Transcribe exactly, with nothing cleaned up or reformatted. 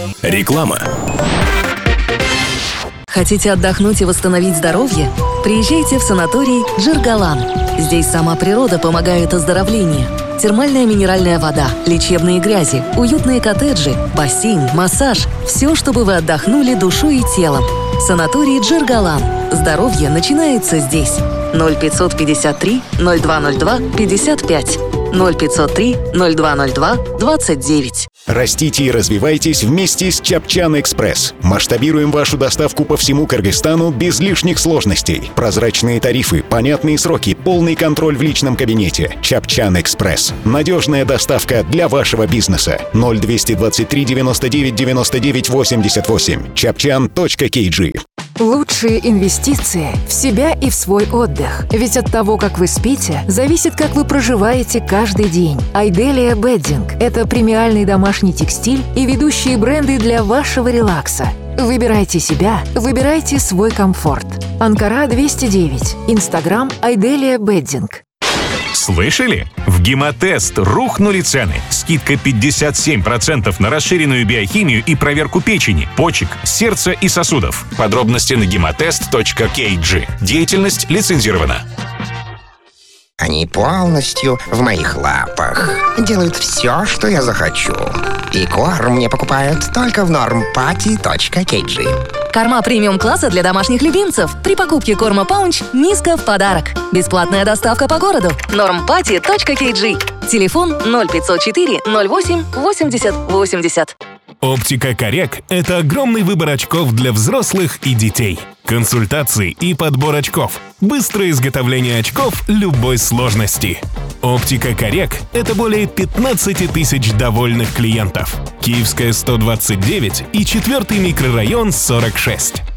Реклама. Хотите отдохнуть и восстановить здоровье? Приезжайте в санаторий Джергалан. Здесь сама природа помогает оздоровлению. Термальная минеральная вода, лечебные грязи, уютные коттеджи, бассейн, массаж – все, чтобы вы отдохнули душой и телом. Санаторий Джергалан. Здоровье начинается здесь. ноль пятьсот пятьдесят три ноль два ноль два пятьдесят пять. ноль пятьсот три ноль два ноль два двадцать девять. Растите и развивайтесь вместе с Чапчан Экспресс. Масштабируем вашу доставку по всему Кыргызстану без лишних сложностей. Прозрачные тарифы, понятные сроки, полный контроль в личном кабинете. Чапчан Экспресс. Надежная доставка для вашего бизнеса. ноль двести двадцать три девяносто девять девяносто девять восемьдесят восемь. чапчан точка кей джи. Лучшие инвестиции в себя и в свой отдых. Ведь от того, как вы спите, зависит, как вы проживаете каждый день. Айделия Беддинг – это премиальный домашний текстиль и ведущие бренды для вашего релакса. Выбирайте себя, выбирайте свой комфорт. Анкара двести девять. Инстаграм Айделия Беддинг. Слышали? В Гемотест рухнули цены. Скидка пятьдесят семь процентов на расширенную биохимию и проверку печени, почек, сердца и сосудов. Подробности на гемотест точка кей джи. Деятельность лицензирована. Они полностью в моих лапах. Делают все, что я захочу. И корм мне покупают только в нормпати точка кей джи. Корма премиум-класса для домашних любимцев. При покупке корма Паунч Миска в подарок. Бесплатная доставка по городу. нормпати точка кей джи. Телефон ноль пятьсот четыре ноль восемь восемьдесят восемьдесят. Оптика Коррек – это огромный выбор очков для взрослых и детей. Консультации и подбор очков. Быстрое изготовление очков любой сложности. Оптика Коррек – это более пятнадцать тысяч довольных клиентов. Киевская сто двадцать девять и четвертый микрорайон сорок шесть.